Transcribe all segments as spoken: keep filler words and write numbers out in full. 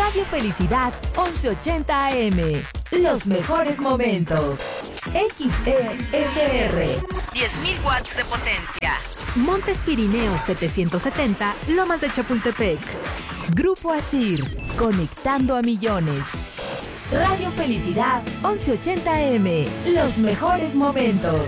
Radio Felicidad once ochenta A M. Los mejores momentos. X E S R. diez mil watts de potencia. Montes Pirineos setecientos setenta, Lomas de Chapultepec. Grupo Asir, conectando a millones. Radio Felicidad once ochenta A M. Los mejores momentos.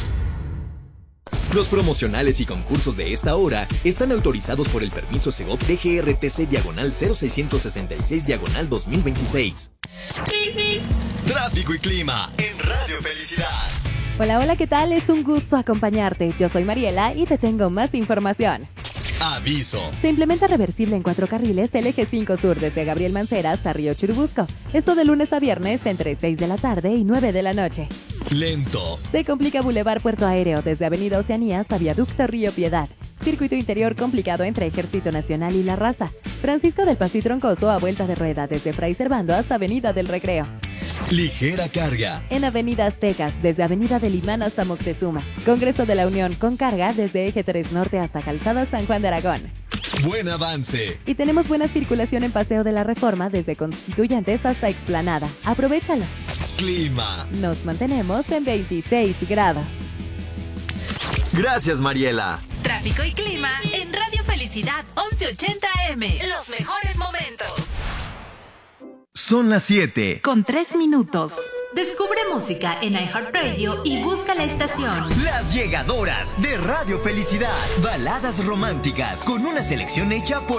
Los promocionales y concursos de esta hora están autorizados por el permiso Segov D G R T C diagonal cero seiscientos sesenta y seis diagonal dos mil veintiséis. Tráfico y clima en Radio Felicidad. Hola, hola, ¿qué tal? Es un gusto acompañarte. Yo soy Mariela y te tengo más información. Aviso. Se implementa reversible en cuatro carriles el eje cinco sur desde Gabriel Mancera hasta Río Churubusco. Esto de lunes a viernes entre seis de la tarde y nueve de la noche. Lento. Se complica Boulevard Puerto Aéreo desde Avenida Oceanía hasta Viaducto Río Piedad. Circuito interior complicado entre Ejército Nacional y La Raza. Francisco del Paso y Troncoso a vuelta de rueda desde Fray Servando hasta Avenida del Recreo. Ligera carga. En Avenida Aztecas, desde Avenida del Imán hasta Moctezuma. Congreso de la Unión con carga desde Eje tres Norte hasta Calzada San Juan de Aragón. Buen avance. Y tenemos buena circulación en Paseo de la Reforma desde Constituyentes hasta Explanada. Aprovechalo. Clima. Nos mantenemos en veintiséis grados. Gracias, Mariela. Tráfico y clima en Radio Felicidad once ochenta A M. Los mejores momentos. Son las siete. Con tres minutos. Descubre música en iHeartRadio y busca la estación. Las llegadoras de Radio Felicidad. Baladas románticas con una selección hecha por